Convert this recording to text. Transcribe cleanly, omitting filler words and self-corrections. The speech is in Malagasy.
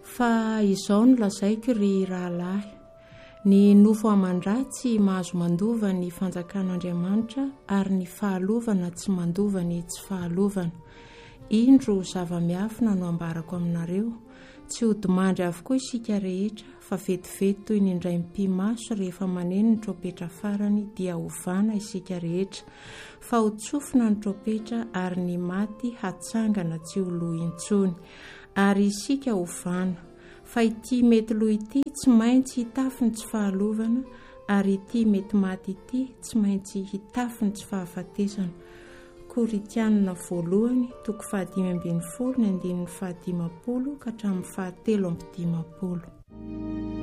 Fa izao no lazaiko ry rahalahy, ny nofo aman-dratsy mahazo mandova ny fanjakan'Andriamanitra ary ny fahalovana tsy mandova ny tsy fahalovana. Indro zava-miafina no ambarako aminareo, tsy ho dimandry avokoa isika rehetra fa vetivety toy ny indray mpimaso rehefa maneno ny tropetra farany dia hovana isika rehetra, fa ho tsofina ny tropetra ary ny maty hatsangana tsy ho lo intsony, ary isika hovana. Fa ity mety lo ity tsy maintsy hitafy ny tsy fahalovana, ary ity mety maty ity tsy maintsy hitafy ny tsy fahafatesana. Koritianina voalohany 5:15-20 ka hatramin'ny 7:10.